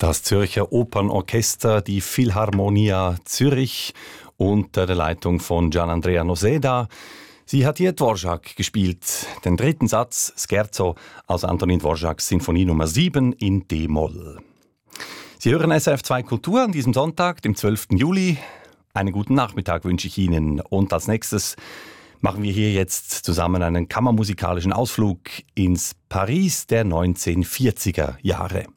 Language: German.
Das Zürcher Opernorchester, die Philharmonia Zürich unter der Leitung von Gianandrea Noseda. Sie hat hier Dvorak gespielt, den dritten Satz, Scherzo, aus Antonin Dvoraks Sinfonie Nummer 7 in D-Moll. Sie hören SRF 2 Kultur an diesem Sonntag, dem 12. Juli. Einen guten Nachmittag wünsche ich Ihnen. Und als nächstes machen wir hier jetzt zusammen einen kammermusikalischen Ausflug ins Paris der 1940er Jahre.